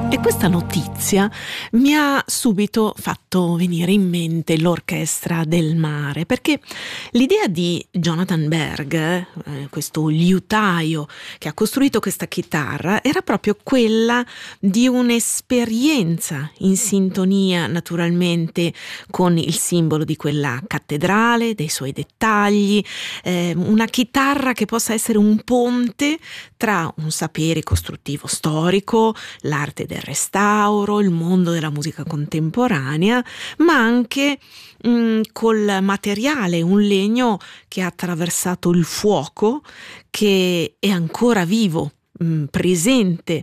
E questa notizia mi ha subito fatto venire in mente l'Orchestra del Mare, perché l'idea di Jonathan Berg, questo liutaio che ha costruito questa chitarra, era proprio quella di un'esperienza in sintonia naturalmente con il simbolo di quella cattedrale, dei suoi dettagli, una chitarra che possa essere un ponte tra un sapere costruttivo storico, l'arte del restauro, il mondo della musica contemporanea, ma anche col materiale, un legno che ha attraversato il fuoco, che è ancora vivo, presente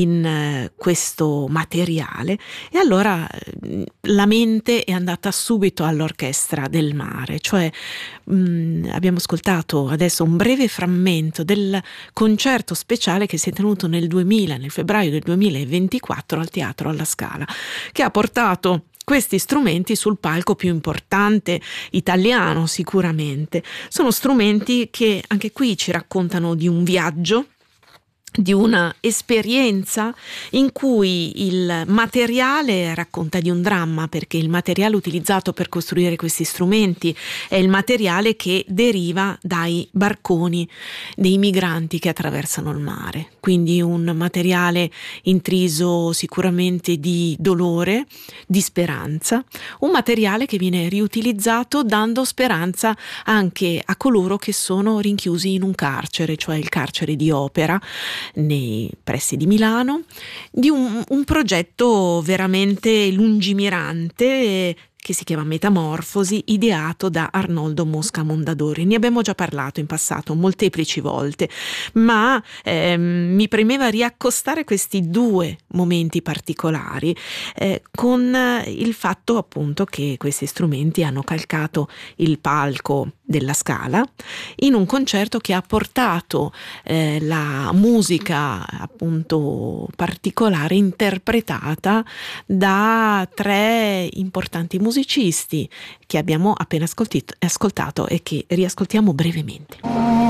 in questo materiale. E allora la mente è andata subito all'Orchestra del Mare, cioè abbiamo ascoltato adesso un breve frammento del concerto speciale che si è tenuto nel febbraio del 2024 al Teatro alla Scala, che ha portato questi strumenti sul palco più importante italiano sicuramente. Sono strumenti che anche qui ci raccontano di un viaggio, di una esperienza in cui il materiale racconta di un dramma, perché il materiale utilizzato per costruire questi strumenti è il materiale che deriva dai barconi dei migranti che attraversano il mare, quindi un materiale intriso sicuramente di dolore, di speranza, un materiale che viene riutilizzato dando speranza anche a coloro che sono rinchiusi in un carcere, cioè il carcere di Opera nei pressi di Milano, di un progetto veramente lungimirante che si chiama Metamorfosi, ideato da Arnoldo Mosca Mondadori. Ne abbiamo già parlato in passato molteplici volte, ma mi premeva riaccostare questi due momenti particolari con il fatto appunto che questi strumenti hanno calcato il palco della Scala in un concerto che ha portato la musica appunto particolare interpretata da tre importanti musicisti che abbiamo appena ascoltato e che riascoltiamo brevemente.